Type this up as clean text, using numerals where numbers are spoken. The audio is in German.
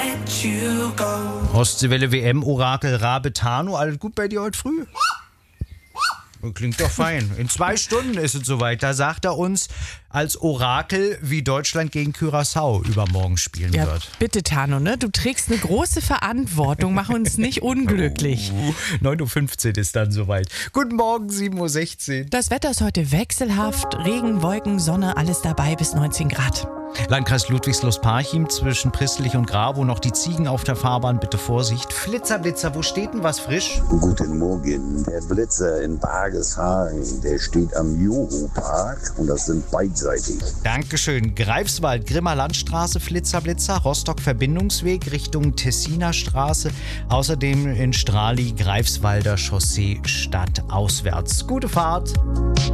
Ostseewelle WM-Orakel Rabetano, alles gut bei dir heute früh? Klingt doch fein. In 2 Stunden ist es soweit. Da sagt er uns als Orakel, wie Deutschland gegen Curaçao übermorgen spielen wird. Bitte, Tano, ne? Du trägst eine große Verantwortung. Mach uns nicht unglücklich. 9.15 Uhr ist dann soweit. Guten Morgen, 7.16 Uhr. Das Wetter ist heute wechselhaft. Regen, Wolken, Sonne, alles dabei bis 19 Grad. Landkreis Ludwigslust-Parchim zwischen Pristlich und Gravo. Noch die Ziegen auf der Fahrbahn, bitte Vorsicht. Flitzer, wo steht denn was frisch? Guten Morgen. Der Blitzer in Bargeshagen, der steht am Joho-Park und das sind beidseitig. Dankeschön. Greifswald, Grimmer Landstraße, Flitzer, Rostock Verbindungsweg Richtung Tessiner Straße. Außerdem in Strali, Greifswalder Chaussee stadtauswärts. Gute Fahrt.